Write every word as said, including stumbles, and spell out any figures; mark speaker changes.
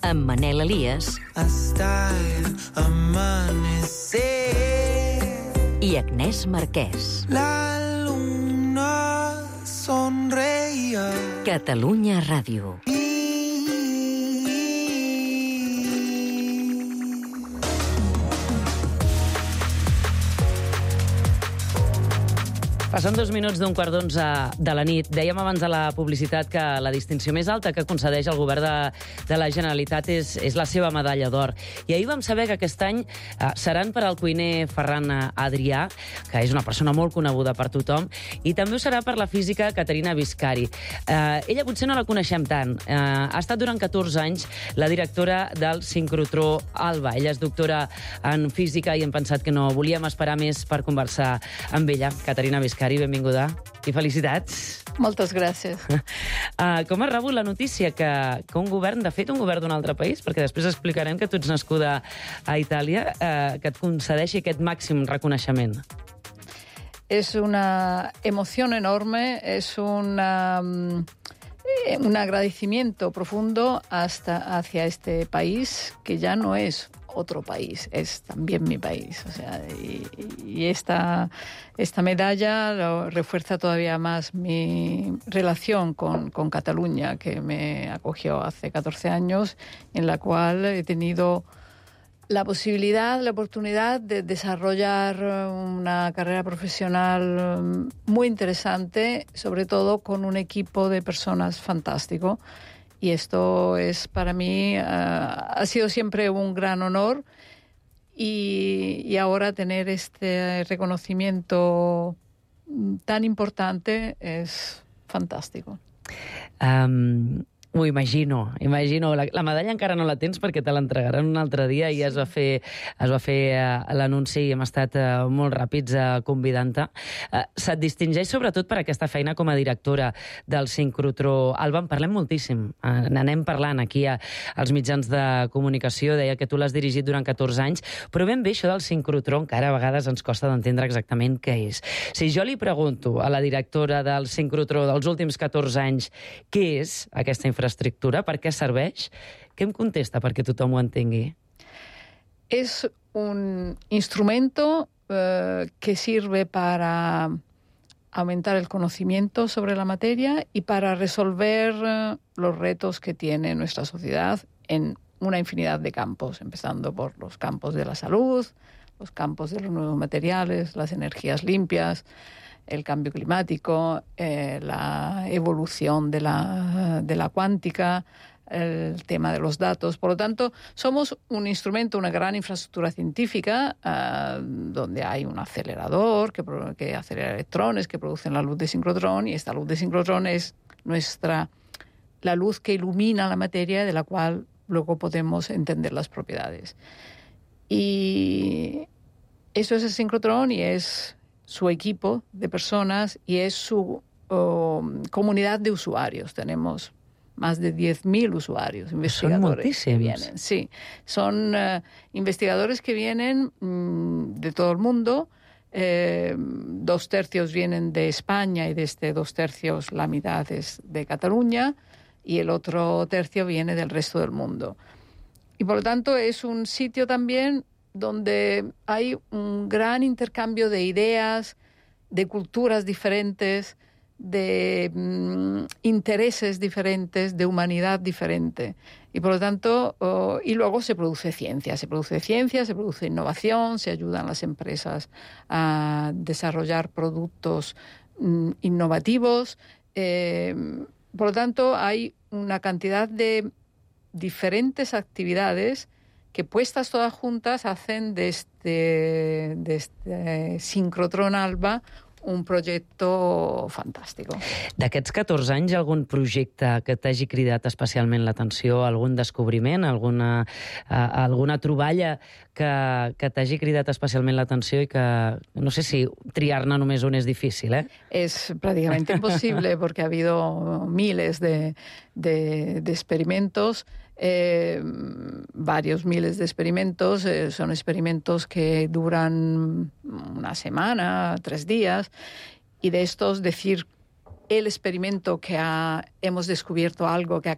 Speaker 1: amb Manel Elias
Speaker 2: hasta el amanecer.
Speaker 1: I Agnès Marquès.
Speaker 2: La luna sonreía.
Speaker 1: Catalunya Ràdio.
Speaker 3: Passen dos minuts d'un quart d'onze de la nit. Dèiem abans de la publicitat que la distinció més alta que concedeix el govern de, de la Generalitat és, és la seva medalla d'or. I ahir vam saber que aquest any eh, seran per al cuiner Ferran Adrià, que és una persona molt coneguda per tothom, i també ho serà per la física Caterina Viscari. Eh, ella potser no la coneixem tant. Eh, ha estat durant catorze anys la directora del sincrotró Alba. Ella és doctora en física i hem pensat que no volíem esperar més per conversar amb ella. Caterina Viscari, benvinguda i felicitats.
Speaker 4: Moltes gràcies.
Speaker 3: Uh, com has rebut la notícia que, que un govern, de fet un govern d'un altre país, perquè després explicarem que tu ets nascuda a Itàlia, uh, que et concedeixi aquest màxim reconeixement?
Speaker 4: Es una emoción enorme, es una, un agradecimiento profundo hasta hacia este país, que ya no es otro país, es también mi país. O sea, y, y esta, esta medalla lo refuerza todavía más mi relación con, con Cataluña, que me acogió hace catorce años, en la cual he tenido la posibilidad, la oportunidad de desarrollar una carrera profesional muy interesante, sobre todo con un equipo de personas fantástico. Y esto es para mí, uh, ha sido siempre un gran honor, y, y ahora tener este reconocimiento tan importante es fantástico.
Speaker 3: Um... M'ho imagino, imagino. La, la medalla encara no la tens perquè te l'entregaran un altre dia i sí. es va fer, es va fer uh, l'anunci i hem estat uh, molt ràpids uh, convidant-te. Uh, se't distingeix sobretot per aquesta feina com a directora del sincrotró Alba. En parlem moltíssim, uh, n'anem parlant aquí a, als mitjans de comunicació. Deia que tu l'has dirigit durant catorze anys, però ben bé això del sincrotró encara a vegades ens costa d'entendre exactament què és. Si jo li pregunto a la directora del sincrotró dels últims catorze anys què és aquesta infraestructura, infraestructura, per què serveix? Què em contesta perquè tothom ho entengui?
Speaker 4: Es un instrumento eh, que sirve para aumentar el conocimiento sobre la materia y para resolver eh, los retos que tiene nuestra sociedad en una infinidad de campos, empezando por los campos de la salud, los campos de los nuevos materiales, las energías limpias, el cambio climático, eh, la evolución de la, de la cuántica, el tema de los datos. Por lo tanto, somos un instrumento, una gran infraestructura científica, uh, donde hay un acelerador que, que acelera electrones, que producen la luz de sincrotrón, y esta luz de sincrotrón es nuestra, la luz que ilumina la materia, de la cual luego podemos entender las propiedades. Y eso es el sincrotrón, y es su equipo de personas, y es su oh, comunidad de usuarios. Tenemos más de diez mil usuarios, investigadores que vienen. Sí, son uh, investigadores que vienen mm, de todo el mundo. Eh, dos tercios vienen de España, y de este dos tercios la mitad es de Cataluña, y el otro tercio viene del resto del mundo. Y por lo tanto es un sitio también donde hay un gran intercambio de ideas, de culturas diferentes, de mm, intereses diferentes, de humanidad diferente. Y por lo tanto, oh, y luego se produce ciencia, se produce ciencia, se produce innovación, se ayudan las empresas a desarrollar productos mm, innovativos. Eh, por lo tanto, hay una cantidad de diferentes actividades que puestas todas juntas hacen de este, de este sincrotrón Alba un projecte fantàstic.
Speaker 3: D'aquests catorze anys, hi ha algun projecte que t'hagi cridat especialment l'atenció, algun descobriment, alguna, uh, alguna troballa que, que t'hagi cridat especialment l'atenció i que, no sé si triar-ne només un és difícil, eh?
Speaker 4: Es prácticamente imposible porque ha habido miles de, de, de experimentos, eh, varios miles de experimentos, eh, son experimentos que duran una semana, tres días, y de estos decir el experimento que ha, hemos descubierto algo que ha